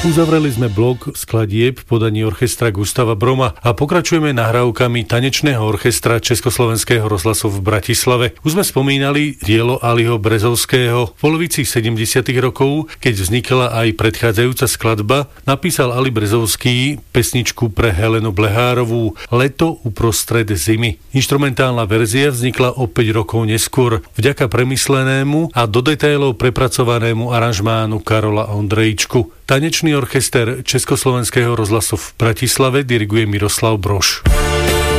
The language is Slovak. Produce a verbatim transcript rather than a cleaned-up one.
Uzavreli sme blok skladieb v podaní orchestra Gustava Broma a pokračujeme nahrávkami tanečného orchestra Československého rozhlasu v Bratislave. Už sme spomínali dielo Aliho Brezovského. V polovici sedemdesiatych rokov, keď vznikla aj predchádzajúca skladba, napísal Ali Brezovský pesničku pre Helenu Blehárovú Leto uprostred zimy. Inštrumentálna verzia vznikla o päť rokov neskôr vďaka premyslenému a do detailov prepracovanému aranžmánu Karola Ondrejčku. Tanečný orchester Československého rozhlasu v Bratislave diriguje Miroslav Brož.